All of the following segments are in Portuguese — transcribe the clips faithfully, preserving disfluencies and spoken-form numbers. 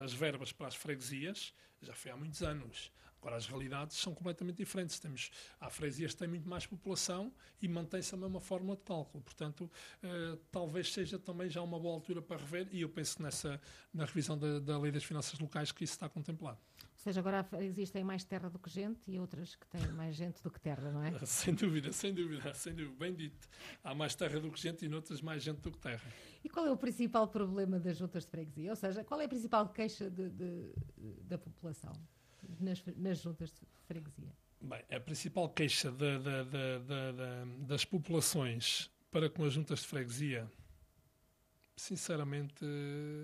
As verbas para as freguesias já foi há muitos anos. Agora, as realidades são completamente diferentes. Temos, há freguesias que têm muito mais população e mantém-se a mesma fórmula de cálculo. Portanto, eh, talvez seja também já uma boa altura para rever, e eu penso que nessa, na revisão da, da Lei das Finanças Locais que isso está contemplado. Ou seja, agora existem mais terra do que gente e outras que têm mais gente do que terra, não é? Sem dúvida, sem dúvida, sem dúvida, bem dito. Há mais terra do que gente e noutras mais gente do que terra. E qual é o principal problema das juntas de freguesia? Ou seja, qual é a principal queixa de, de, da população nas, nas juntas de freguesia? Bem, a principal queixa da, da, da, da, da, das populações para com as juntas de freguesia, sinceramente,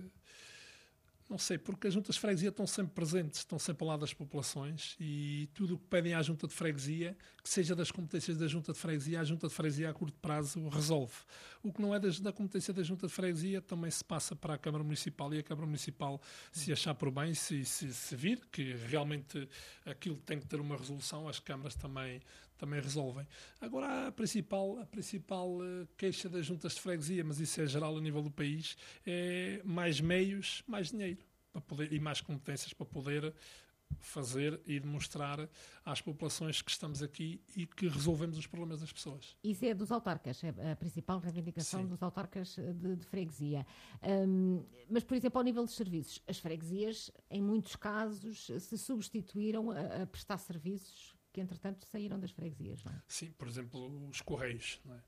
não sei, porque as juntas de freguesia estão sempre presentes, estão sempre ao lado das populações, e tudo o que pedem à junta de freguesia, que seja das competências da junta de freguesia, a junta de freguesia a curto prazo resolve. O que não é das, da competência da junta de freguesia também se passa para a Câmara Municipal, e a Câmara Municipal, se achar por bem, se, se, se vir que realmente aquilo tem que ter uma resolução, as câmaras também, também resolvem. Agora, a principal, a principal queixa das juntas de freguesia, mas isso é geral a nível do país, é mais meios, mais dinheiro. Para poder, e mais competências para poder fazer e demonstrar às populações que estamos aqui e que resolvemos os problemas das pessoas. Isso é dos autarcas, é a principal reivindicação Sim. dos autarcas de, de freguesia. Um, mas, por exemplo, ao nível dos serviços, as freguesias, em muitos casos, se substituíram a, a prestar serviços que, entretanto, saíram das freguesias, não é? Sim, por exemplo, os correios. Não é?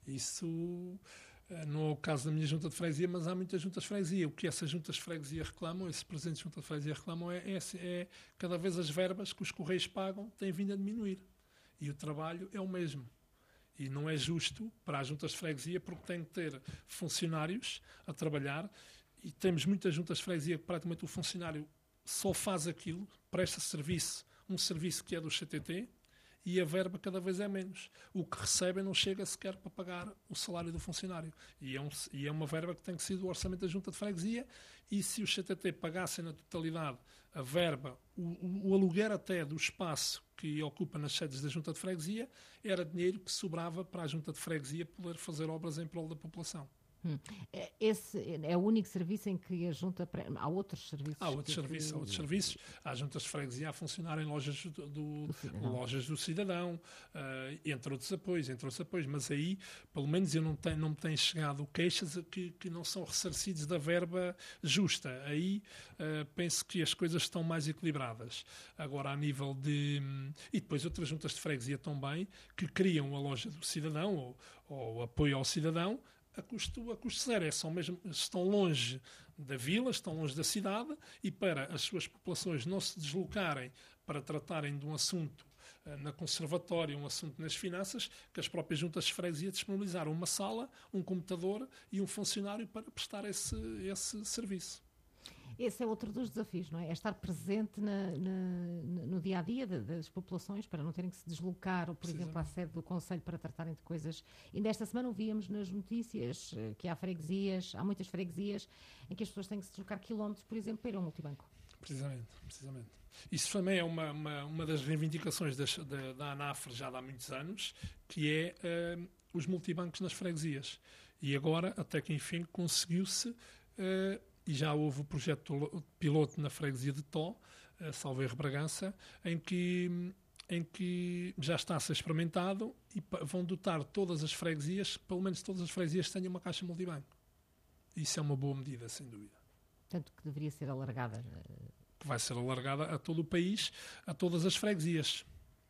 Isso não é o caso da minha junta de freguesia, mas há muitas juntas de freguesia. O que essas juntas de freguesia reclamam, esses presidentes de junta de freguesia reclamam, é, é, é cada vez as verbas que os correios pagam têm vindo a diminuir. E o trabalho é o mesmo. E não é justo para as juntas de freguesia, porque têm que ter funcionários a trabalhar, e temos muitas juntas de freguesia que praticamente o funcionário só faz aquilo, presta serviço, um serviço que é do C T T, e a verba cada vez é menos. O que recebem não chega sequer para pagar o salário do funcionário. E é, um, e é uma verba que tem que ser do orçamento da junta de freguesia, e se os C T T pagassem na totalidade a verba, o, o, o aluguer até do espaço que ocupa nas sedes da junta de freguesia, era dinheiro que sobrava para a junta de freguesia poder fazer obras em prol da população. Hum. Esse é o único serviço em que a junta... Há outros serviços? Há outros que, serviços, que... há outros serviços. Há juntas de freguesia a funcionar em lojas do, do, do cidadão, lojas do cidadão uh, entre outros apoios, entre outros apoios. Mas aí, pelo menos, eu não, tenho, não me têm chegado queixas que, que não são ressarcidos da verba justa. Aí uh, penso que as coisas estão mais equilibradas. Agora, a nível de... E depois outras juntas de freguesia também, que criam a loja do cidadão, ou, ou apoio ao cidadão, a custo, a custo zero. É só mesmo, estão longe da vila, estão longe da cidade, e para as suas populações não se deslocarem para tratarem de um assunto uh, na conservatória, um assunto nas finanças, que as próprias juntas de freguesia disponibilizaram uma sala, um computador e um funcionário para prestar esse, esse serviço. Esse é outro dos desafios, não é? É estar presente na, na, no dia-a-dia das populações, para não terem que se deslocar, ou, por exemplo, à sede do Conselho para tratarem de coisas. E nesta semana víamos nas notícias que há freguesias, há muitas freguesias, em que as pessoas têm que se deslocar quilómetros, por exemplo, para ir a um multibanco. Precisamente, precisamente. Isso também é uma, uma, uma das reivindicações das, da, da ANAFRE já há muitos anos, que é uh, os multibancos nas freguesias. E agora, até que enfim, conseguiu-se... Uh, e já houve o projeto piloto na freguesia de Tó, salvo erro Bragança, em que, em que já está a ser experimentado, e vão dotar todas as freguesias, pelo menos todas as freguesias tenham uma caixa multibanco. Isso é uma boa medida, sem dúvida. Tanto que deveria ser alargada. Que vai ser alargada a todo o país, a todas as freguesias.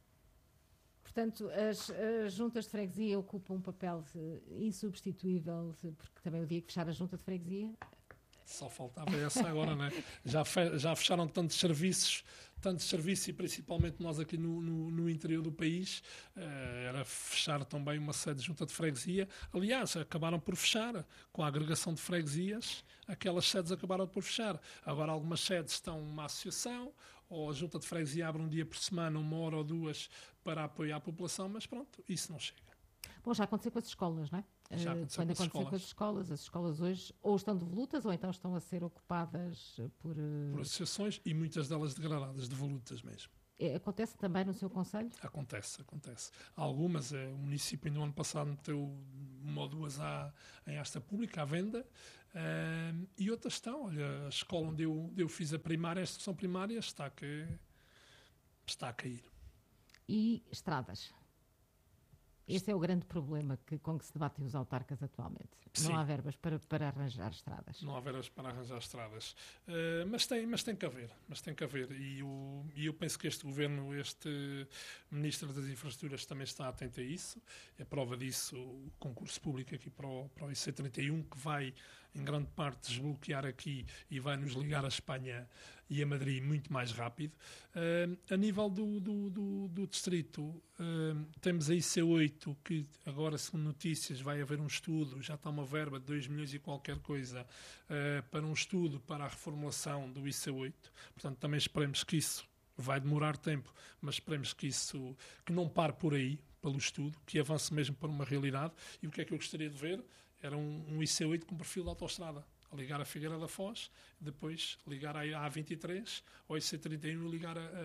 Portanto, as, as juntas de freguesia ocupam um papel insubstituível, porque também o dia que fechar a junta de freguesia... Só faltava essa agora, não é? Já, fe, já fecharam tantos serviços, tantos serviços, e principalmente nós aqui no, no, no interior do país, eh, era fechar também uma sede de junta de freguesia. Aliás, acabaram por fechar, com a agregação de freguesias, aquelas sedes acabaram por fechar. Agora algumas sedes estão uma associação, ou a junta de freguesia abre um dia por semana, uma hora ou duas, para apoiar a população, mas pronto, isso não chega. Bom, já aconteceu com as escolas, não é? Já aconteceu Quando com as aconteceu escolas. com as escolas, as escolas hoje ou estão devolutas ou então estão a ser ocupadas por... Por associações, e muitas delas degradadas, devolutas mesmo. Acontece também no seu concelho? Acontece, acontece. Algumas, é, o município no ano passado meteu uma ou duas à, em asta pública, à venda, uh, e outras estão. Olha, a escola onde eu, onde eu fiz a primária, a instituição primária, está a, que, está a cair. E estradas? Esse é o grande problema que, com que se debatem os autarcas atualmente. Sim. Não há verbas para, para arranjar estradas. Não há verbas para arranjar estradas. Uh, mas, tem, mas tem que haver. Mas tem que haver. E, o, e eu penso que este governo, este Ministro das Infraestruturas também está atento a isso. É prova disso o concurso público aqui para o, para o I C trinta e um, que vai, em grande parte, desbloquear aqui e vai nos ligar a Espanha e a Madrid muito mais rápido. Uh, a nível do, do, do, do distrito, uh, temos a I C oito, que agora, segundo notícias, vai haver um estudo, já está uma verba de dois milhões e qualquer coisa, uh, para um estudo para a reformulação do I C oito. Portanto, também esperemos que isso vai demorar tempo, mas esperemos que isso que não pare por aí, pelo estudo, que avance mesmo para uma realidade. E o que é que eu gostaria de ver? Era um, um I C oito com perfil de autoestrada. Ligar a Figueira da Foz, depois ligar a A vinte e três, ou I C trinta e um e ligar a, a,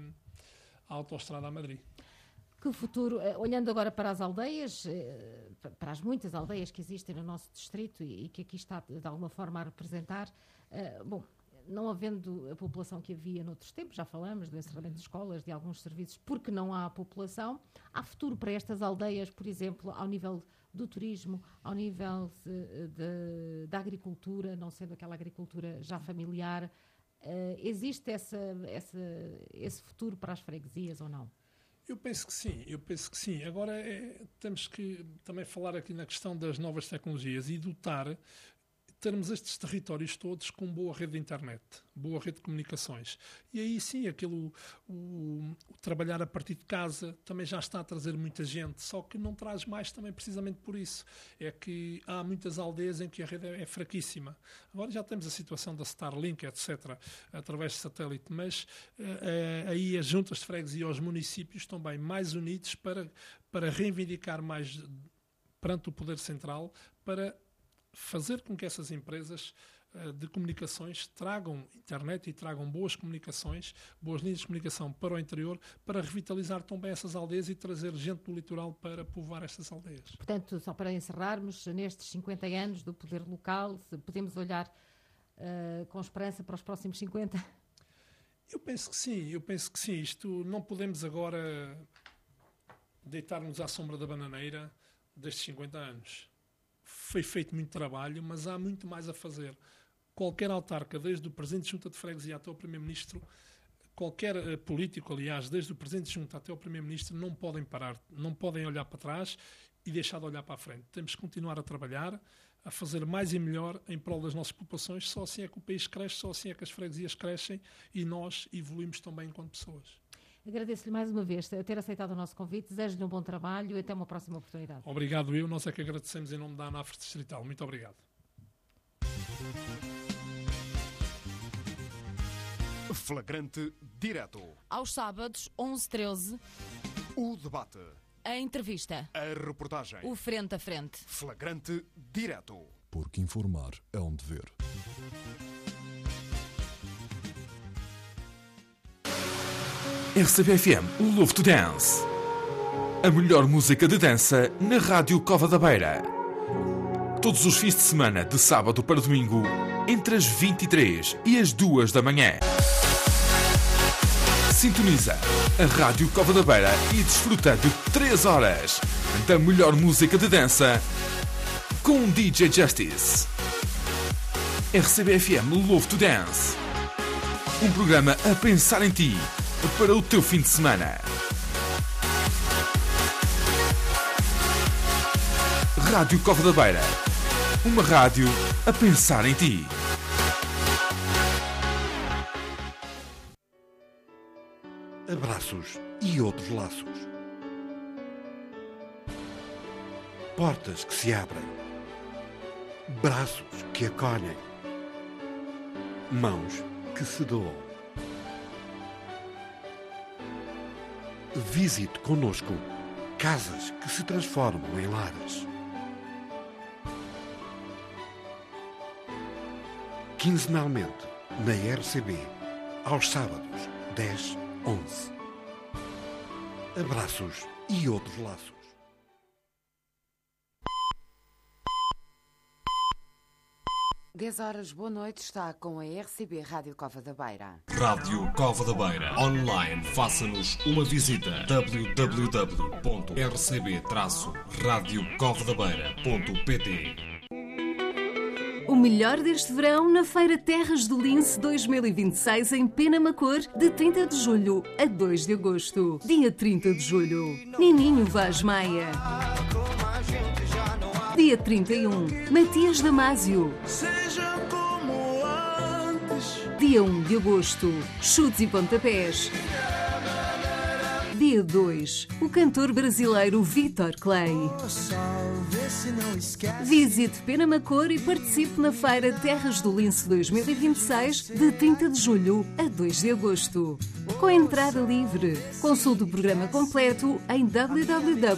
a autoestrada a Madrid. Que futuro, olhando agora para as aldeias, para as muitas aldeias que existem no nosso distrito e que aqui está de alguma forma a representar, bom, não havendo a população que havia noutros tempos, já falamos do encerramento de escolas, de alguns serviços, porque não há população, há futuro para estas aldeias, por exemplo, ao nível do turismo, ao nível de, de, da agricultura, não sendo aquela agricultura já familiar, uh, existe essa, essa, esse futuro para as freguesias ou não? Eu penso que sim, eu penso que sim. Agora é, temos que também falar aqui na questão das novas tecnologias e dotar, termos estes territórios todos com boa rede de internet, boa rede de comunicações. E aí sim, aquilo, o, o trabalhar a partir de casa também já está a trazer muita gente, só que não traz mais também precisamente por isso. É que há muitas aldeias em que a rede é, é fraquíssima. Agora já temos a situação da Starlink, etcétera, através de satélite, mas eh, aí as juntas de freguesia e os municípios estão bem mais unidos para, para reivindicar mais perante o Poder Central, para fazer com que essas empresas uh, de comunicações tragam internet e tragam boas comunicações, boas linhas de comunicação para o interior, para revitalizar também essas aldeias e trazer gente do litoral para povoar estas aldeias. Portanto, só para encerrarmos, nestes cinquenta anos do poder local, podemos olhar uh, com esperança para os próximos cinquenta? Eu penso que sim, eu penso que sim. Isto não podemos agora deitar-nos à sombra da bananeira destes cinquenta anos. Foi feito muito trabalho, mas há muito mais a fazer. Qualquer autarca, desde o Presidente de Junta de Freguesia até o Primeiro-Ministro, qualquer uh, político, aliás, desde o Presidente de Junta até o Primeiro-Ministro, não podem parar, não podem olhar para trás e deixar de olhar para a frente. Temos que continuar a trabalhar, a fazer mais e melhor em prol das nossas populações. Só assim é que o país cresce, só assim é que as freguesias crescem e nós evoluímos também enquanto pessoas. Agradeço-lhe mais uma vez ter aceitado o nosso convite, desejo-lhe um bom trabalho e até uma próxima oportunidade. Obrigado eu, nós é que agradecemos em nome da ANAF Distrital. Muito obrigado. Flagrante Direto. Aos sábados, onze e treze. O debate. A entrevista. A reportagem. O frente a frente. Flagrante Direto. Porque informar é um dever. R C B F M Love to Dance. A melhor música de dança na Rádio Cova da Beira. Todos os fins de semana, de sábado para domingo, entre as vinte e três e as duas da manhã. Sintoniza a Rádio Cova da Beira e desfruta de três horas da melhor música de dança com D J Justice. R C B F M Love to Dance. Um programa a pensar em ti para o teu fim de semana. Rádio Cova da Beira. Uma rádio a pensar em ti. Abraços e outros laços. Portas que se abrem. Braços que acolhem. Mãos que se doam. Visite connosco casas que se transformam em lares. Quinzenalmente, na R C B, aos sábados, dez, onze. abraços e outros laços. dez horas, boa noite, está com a R C B Rádio Cova da Beira. Rádio Cova da Beira. Online, faça-nos uma visita. w w w ponto r c b traço rádio cova da beira ponto p t. O melhor deste verão na Feira Terras do Lince dois mil e vinte e seis em Penamacor, de trinta de julho a dois de agosto. Dia trinta de julho, Nininho Vaz Maia. Dia trinta e um, Matias Damasio. Dia um de agosto, Chutes e Pontapés. Dia dois, o cantor brasileiro Vitor Clay. Visite Penamacor e participe na Feira Terras do Lince dois mil e vinte e seis, de trinta de julho a dois de agosto. Com entrada livre. Consulte o programa completo em w w w